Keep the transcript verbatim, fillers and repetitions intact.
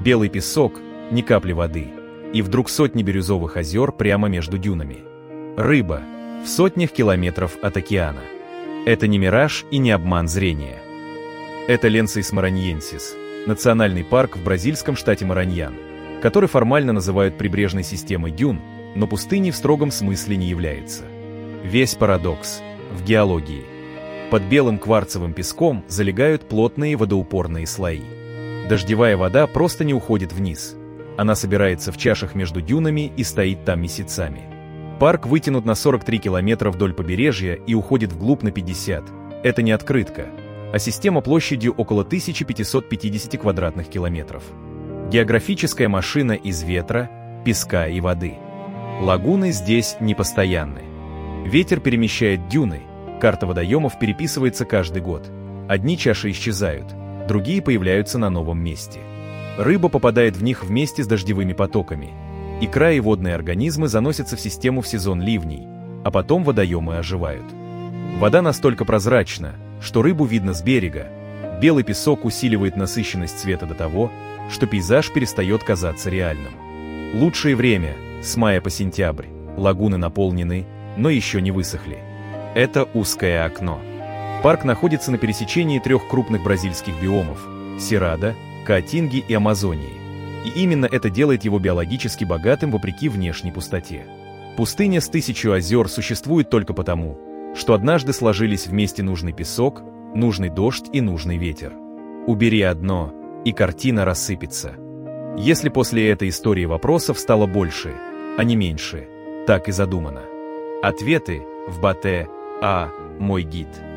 Белый песок, ни капли воды. И вдруг сотни бирюзовых озер прямо между дюнами. Рыба в сотнях километров от океана. Это не мираж и не обман зрения. Это Ленсис мараньенсис, национальный парк в бразильском штате Мараньян, который формально называют прибрежной системой дюн, но пустыней в строгом смысле не является. Весь парадокс в геологии. Под белым кварцевым песком залегают плотные водоупорные слои. Дождевая вода просто не уходит вниз. Она собирается в чашах между дюнами и стоит там месяцами. Парк вытянут на сорок три километра вдоль побережья и уходит вглубь на пятьдесят. Это не открытка, а система площадью около тысяча пятьсот пятьдесят квадратных километров. Географическая машина из ветра, песка и воды. Лагуны здесь непостоянны. Ветер перемещает дюны, карта водоемов переписывается каждый год. Одни чаши исчезают, другие появляются на новом месте. Рыба попадает в них вместе с дождевыми потоками. Икра и водные организмы заносятся в систему в сезон ливней, а потом водоемы оживают. Вода настолько прозрачна, что рыбу видно с берега. Белый песок усиливает насыщенность цвета до того, что пейзаж перестает казаться реальным. Лучшее время – с мая по сентябрь. Лагуны наполнены, но еще не высохли. Это узкое окно. Парк находится на пересечении трех крупных бразильских биомов – Серрадо, Каатинги и Амазонии. И именно это делает его биологически богатым вопреки внешней пустоте. Пустыня с тысячу озер существует только потому, что однажды сложились вместе нужный песок, нужный дождь и нужный ветер. Убери одно, и картина рассыпется. Если после этой истории вопросов стало больше, а не меньше, так и задумано. Ответы в Батэ А. Мой гид.